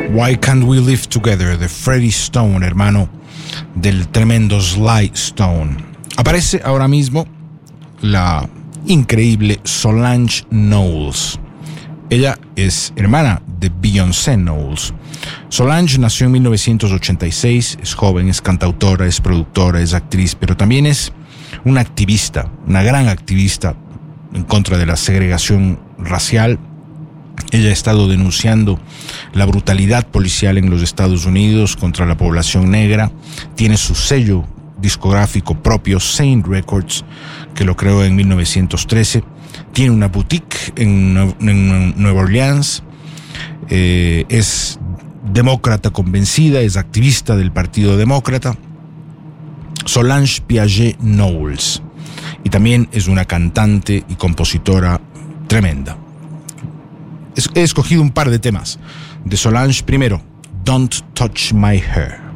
Why Can't We Live Together, de Freddie Stone, hermano del tremendo Sly Stone. Aparece ahora mismo la increíble Solange Knowles. Ella es hermana de Beyoncé Knowles. Solange nació en 1986, es joven, es cantautora, es productora, es actriz, pero también es una activista, una gran activista en contra de la segregación racial. Ella ha estado denunciando la brutalidad policial en los Estados Unidos contra la población negra. Tiene su sello discográfico propio, Saint Records, que lo creó en 1913. Tiene una boutique en Nueva Orleans. Es demócrata convencida, es activista del Partido Demócrata. Solange Piaget Knowles. Y también es una cantante y compositora tremenda. He escogido un par de temas de Solange. Primero, Don't Touch My Hair.